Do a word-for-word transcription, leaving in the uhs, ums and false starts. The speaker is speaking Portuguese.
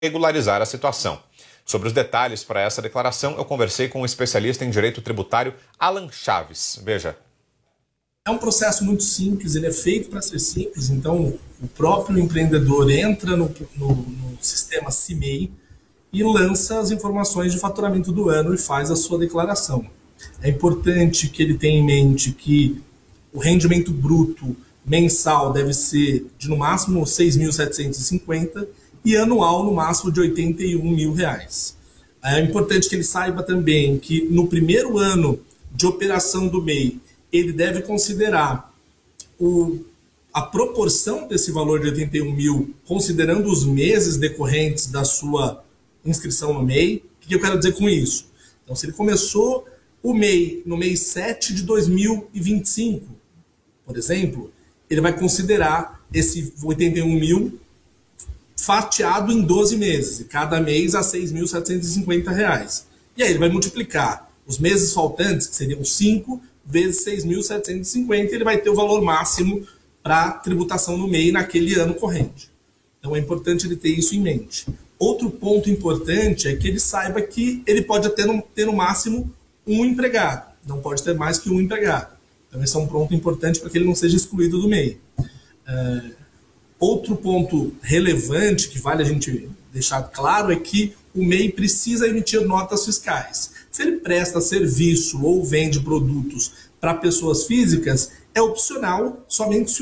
regularizar a situação. Sobre os detalhes para essa declaração, eu conversei com o especialista em direito tributário Alan Chaves. Veja. É um processo muito simples, ele é feito para ser simples, então o próprio empreendedor entra no, no, no sistema C I M E I e lança as informações de faturamento do ano e faz a sua declaração. É importante que ele tenha em mente que o rendimento bruto mensal deve ser de no máximo seis mil setecentos e cinquenta e anual no máximo de oitenta e um mil reais. É importante que ele saiba também que no primeiro ano de operação do M E I, ele deve considerar o, a proporção desse valor de oitenta e um mil, considerando os meses decorrentes da sua inscrição no M E I. O que eu quero dizer com isso? Então, se ele começou o M E I no mês sete de dois mil e vinte e cinco, por exemplo, ele vai considerar esse oitenta e um mil fatiado em doze meses, e cada mês a seis mil setecentos e cinquenta reais. E aí ele vai multiplicar os meses faltantes, que seriam cinco, vezes seis mil setecentos e cinquenta, e ele vai ter o valor máximo para tributação no M E I naquele ano corrente. Então é importante ele ter isso em mente. Outro ponto importante é que ele saiba que ele pode ter no, ter no máximo um empregado, não pode ter mais que um empregado. Então esse é um ponto importante para que ele não seja excluído do M E I. É, outro ponto relevante que vale a gente deixar claro é que o M E I precisa emitir notas fiscais. Se ele presta serviço ou vende produtos para pessoas físicas, é opcional somente se